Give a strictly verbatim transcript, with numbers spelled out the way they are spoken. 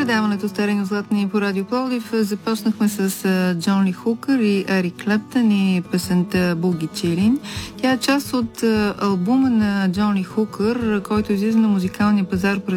предаването Стари златни по Радио Пловдив започнахме с Джон Ли Хукър и Ерик Клептън и песента Буги Чилин. Тя е част от албума на Джон Ли Хукър, който излиза на музикалния пазар през